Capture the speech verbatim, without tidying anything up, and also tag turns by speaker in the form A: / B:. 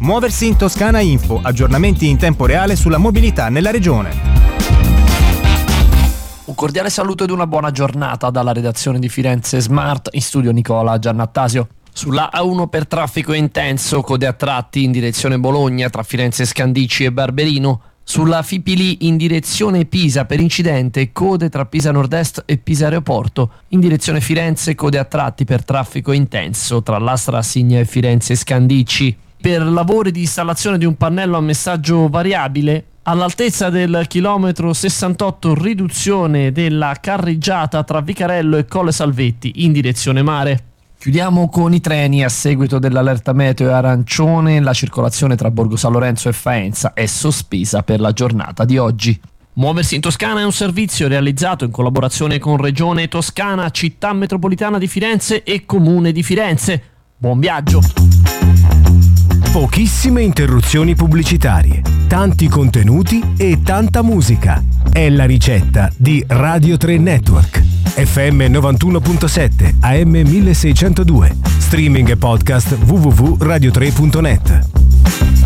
A: Muoversi in Toscana Info, aggiornamenti in tempo reale sulla mobilità nella regione.
B: Un cordiale saluto ed una buona giornata dalla redazione di Firenze Smart, in studio Nicola Giannattasio. Sulla A uno per traffico intenso, code a tratti in direzione Bologna tra Firenze Scandicci e Barberino. Sulla Fipili in direzione Pisa per incidente, code tra Pisa Nord-Est e Pisa Aeroporto. In direzione Firenze, code a tratti per traffico intenso tra l'Astra Assigna e Firenze Scandicci. Per lavori di installazione di un pannello a messaggio variabile, all'altezza del chilometro sessantotto, riduzione della carreggiata tra Vicarello e Colle Salvetti in direzione mare. Chiudiamo con i treni. A seguito dell'allerta meteo arancione, la circolazione tra Borgo San Lorenzo e Faenza è sospesa per la giornata di oggi. Muoversi in Toscana è un servizio realizzato in collaborazione con Regione Toscana, Città Metropolitana di Firenze e Comune di Firenze. Buon viaggio!
C: Pochissime interruzioni pubblicitarie, tanti contenuti e tanta musica. È la ricetta di Radio tre Network. F M novantuno virgola sette, A M milleseicentodue. Streaming e podcast w w w punto radio tre punto net.